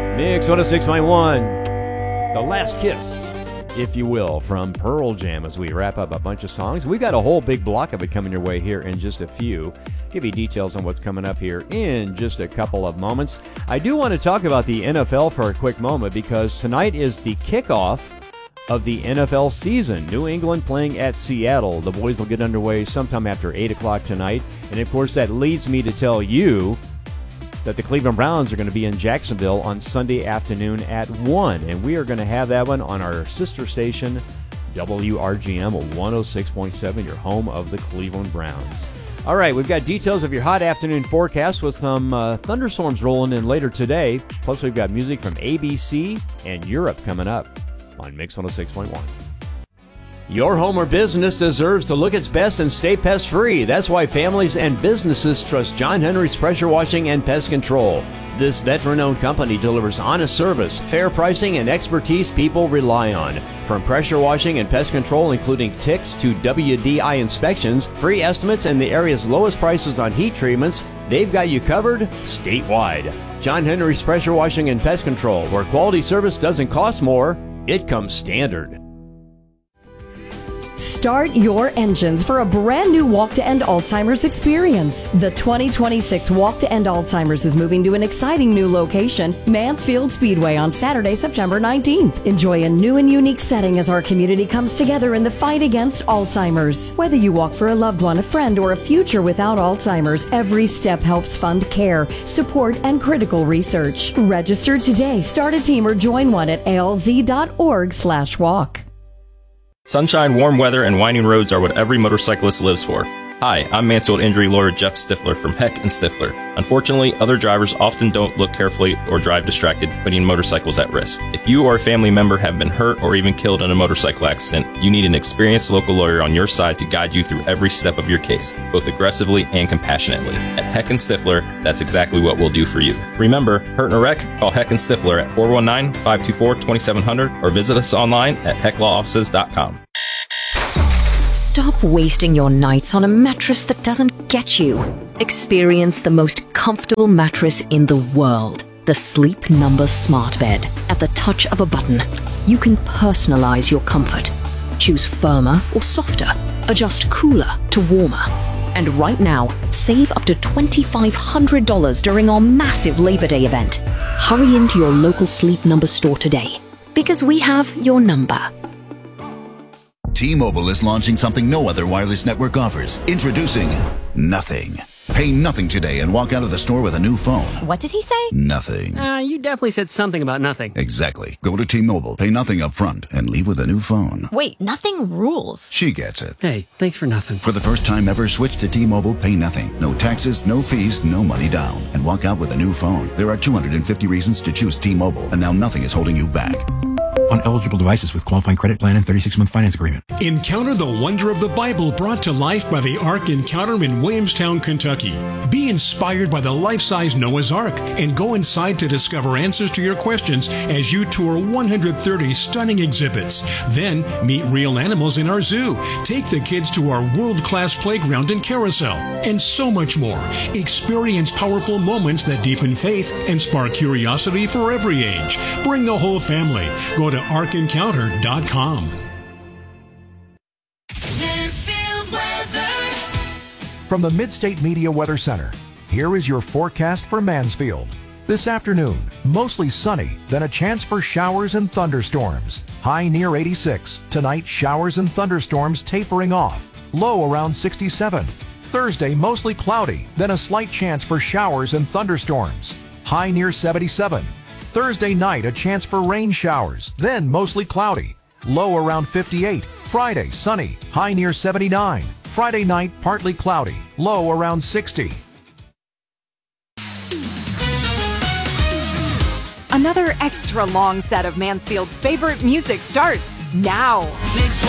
Mix 106.1, The Last Kiss, if you will, from Pearl Jam as we wrap up a bunch of songs. We got a whole big block of it coming your way here in just a few. Give you details on what's coming up here in just a couple of moments. I do want to talk about the NFL for a quick moment because tonight is the kickoff of the NFL season. New England playing at Seattle. The boys will get underway sometime after 8 o'clock tonight. And of course, that leads me to tell you that the Cleveland Browns are going to be in Jacksonville on Sunday afternoon at 1. And we are going to have that one on our sister station, WRGM 106.7, your home of the Cleveland Browns. All right, we've got details of your hot afternoon forecast with some thunderstorms rolling in later today. Plus, we've got music from ABC and Europe coming up on Mix 106.1. Your home or business deserves to look its best and stay pest-free. That's why families and businesses trust John Henry's Pressure Washing and Pest Control. This veteran-owned company delivers honest service, fair pricing, and expertise people rely on. From pressure washing and pest control, including ticks, to WDI inspections, free estimates, and the area's lowest prices on heat treatments, they've got you covered statewide. John Henry's Pressure Washing and Pest Control, where quality service doesn't cost more, it comes standard. Start your engines for a brand new Walk to End Alzheimer's experience. The 2026 Walk to End Alzheimer's is moving to an exciting new location, Mansfield Speedway, on Saturday, September 19th. Enjoy a new and unique setting as our community comes together in the fight against Alzheimer's. Whether you walk for a loved one, a friend, or a future without Alzheimer's, every step helps fund care, support, and critical research. Register today, start a team, or join one at alz.org/walk. Sunshine, warm weather, and winding roads are what every motorcyclist lives for. Hi, I'm Mansfield injury lawyer Jeff Stifler from Heck and Stifler. Unfortunately, other drivers often don't look carefully or drive distracted, putting motorcycles at risk. If you or a family member have been hurt or even killed in a motorcycle accident, you need an experienced local lawyer on your side to guide you through every step of your case, both aggressively and compassionately. At Heck and Stifler, that's exactly what we'll do for you. Remember, hurt in a wreck? Call Heck and Stifler at 419-524-2700 or visit us online at hecklawoffices.com. Stop wasting your nights on a mattress that doesn't get you. Experience the most comfortable mattress in the world. The Sleep Number Smart Bed. At the touch of a button, you can personalize your comfort. Choose firmer or softer. Adjust cooler to warmer. And right now, save up to $2,500 during our massive Labor Day event. Hurry into your local Sleep Number store today, because we have your number. T-Mobile is launching something no other wireless network offers. Introducing Nothing. Pay nothing today and walk out of the store with a new phone. What did he say? Nothing. You definitely said something about nothing. Exactly. Go to T-Mobile, pay nothing up front, and leave with a new phone. Wait, nothing rules. She gets it. Hey, thanks for nothing. For the first time ever, switch to T-Mobile, pay nothing. No taxes, no fees, no money down. And walk out with a new phone. There are 250 reasons to choose T-Mobile, and now nothing is holding you back. On eligible devices with qualifying credit plan and 36-month finance agreement. Encounter the wonder of the Bible brought to life by the Ark Encounter in Williamstown, Kentucky. Be inspired by the life-size Noah's Ark and go inside to discover answers to your questions as you tour 130 stunning exhibits. Then meet real animals in our zoo. Take the kids to our world-class playground and carousel, and so much more. Experience powerful moments that deepen faith and spark curiosity for every age. Bring the whole family. Go to ArkEncounter.com. Mansfield weather. From the Midstate Media Weather Center, here is your forecast for Mansfield. This afternoon, mostly sunny, then a chance for showers and thunderstorms. High near 86. Tonight, showers and thunderstorms tapering off. Low around 67. Thursday, mostly cloudy, then a slight chance for showers and thunderstorms. High near 77. Thursday night, a chance for rain showers, then mostly cloudy. Low around 58. Friday, sunny, high near 79. Friday night, partly cloudy, low around 60. Another extra long set of Mansfield's favorite music starts now. Mix